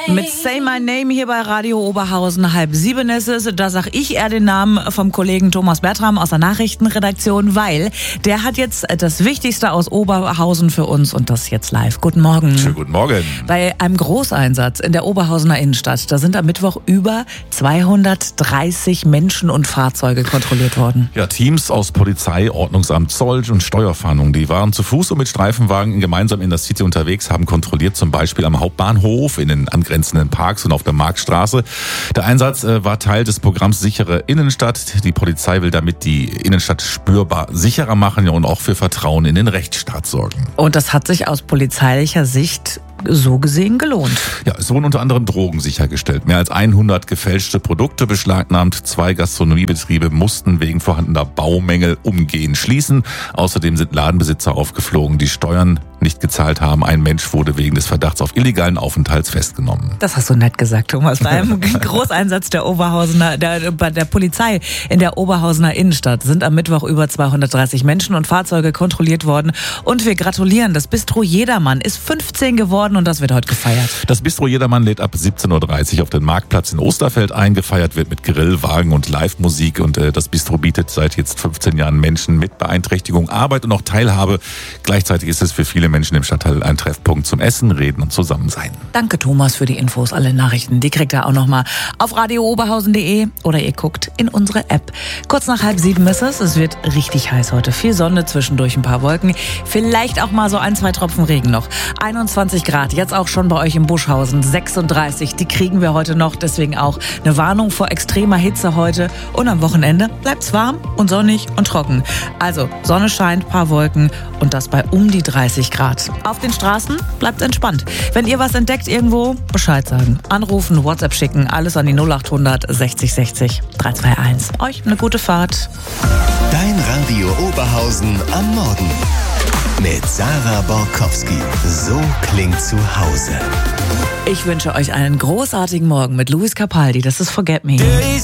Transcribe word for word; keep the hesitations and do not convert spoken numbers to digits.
Mit Say My Name hier bei Radio Oberhausen, halb sieben ist es. Da sag ich eher den Namen vom Kollegen Thomas Bertram aus der Nachrichtenredaktion, weil der hat jetzt das Wichtigste aus Oberhausen für uns und das jetzt live. Guten Morgen. Schönen guten Morgen. Bei einem Großeinsatz in der Oberhausener Innenstadt, da sind am Mittwoch über zweihundertdreißig Menschen und Fahrzeuge kontrolliert worden. Ja, Teams aus Polizei, Ordnungsamt, Zoll und Steuerfahndung, die waren zu Fuß und mit Streifenwagen gemeinsam in der City unterwegs, haben kontrolliert, zum Beispiel am Hauptbahnhof, in den angrenzenden Parks und auf der Marktstraße. Der Einsatz äh, war Teil des Programms Sichere Innenstadt. Die Polizei will damit die Innenstadt spürbar sicherer machen, ja, und auch für Vertrauen in den Rechtsstaat sorgen. Und das hat sich aus polizeilicher Sicht so gesehen gelohnt. Ja, es wurden unter anderem Drogen sichergestellt. Mehr als hundert gefälschte Produkte beschlagnahmt. Zwei Gastronomiebetriebe mussten wegen vorhandener Baumängel umgehend schließen. Außerdem sind Ladenbesitzer aufgeflogen, die Steuern nicht gezahlt haben. Ein Mensch wurde wegen des Verdachts auf illegalen Aufenthalts festgenommen. Das hast du nett gesagt, Thomas. Beim Großeinsatz der Oberhausener, der, bei der Polizei in der Oberhausener Innenstadt sind am Mittwoch über zweihundertdreißig Menschen und Fahrzeuge kontrolliert worden. Und wir gratulieren. Das Bistro Jedermann ist fünfzehn geworden und das wird heute gefeiert. Das Bistro Jedermann lädt ab siebzehn Uhr dreißig auf den Marktplatz in Osterfeld ein. Gefeiert wird mit Grillwagen und Live-Musik. Und äh, das Bistro bietet seit jetzt fünfzehn Jahren Menschen mit Beeinträchtigung Arbeit und auch Teilhabe. Gleichzeitig ist es für viele Menschen im Stadtteil ein Treffpunkt zum Essen, Reden und Zusammensein. Danke, Thomas, für die Infos. Alle Nachrichten, die kriegt ihr auch nochmal auf radio oberhausen punkt de oder ihr guckt in unsere App. Kurz nach halb sieben ist es. Es wird richtig heiß heute. Viel Sonne, zwischendurch ein paar Wolken. Vielleicht auch mal so ein, zwei Tropfen Regen noch. einundzwanzig Grad, jetzt auch schon bei euch im Buschhausen. sechsunddreißig, die kriegen wir heute noch. Deswegen auch eine Warnung vor extremer Hitze heute. Und am Wochenende bleibt's warm und sonnig und trocken. Also Sonne scheint, paar Wolken und das bei um die dreißig Grad. Auf den Straßen bleibt entspannt. Wenn ihr was entdeckt irgendwo, Bescheid sagen. Anrufen, WhatsApp schicken, alles an die null acht hundert sechzig sechzig drei zwei eins. Euch eine gute Fahrt. Dein Radio Oberhausen am Morgen. Mit Sarah Borkowski. So klingt zu Hause. Ich wünsche euch einen großartigen Morgen mit Luis Capaldi. Das ist Forget Me.